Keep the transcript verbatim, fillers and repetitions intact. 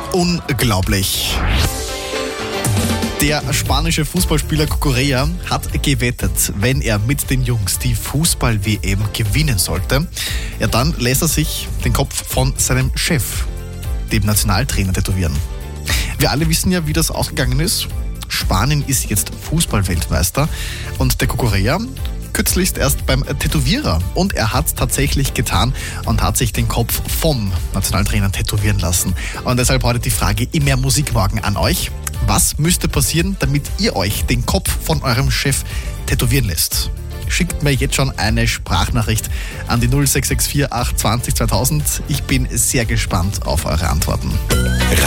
Unglaublich. Der spanische Fußballspieler Cucurella hat gewettet, wenn er mit den Jungs die Fußball-W M gewinnen sollte, ja, dann lässt er sich den Kopf von seinem Chef, dem Nationaltrainer, tätowieren. Wir alle wissen ja, wie das ausgegangen ist. Spanien ist jetzt Fußballweltmeister und der Cucurella kürzlichst erst beim Tätowierer. Und er hat es tatsächlich getan und hat sich den Kopf vom Nationaltrainer tätowieren lassen. Und deshalb heute die Frage im Mehr Musikmorgen an euch. Was müsste passieren, damit ihr euch den Kopf von eurem Chef tätowieren lässt? Schickt mir jetzt schon eine Sprachnachricht an die null sechs sechs vier acht zwanzig zweitausend. Ich bin sehr gespannt auf eure Antworten.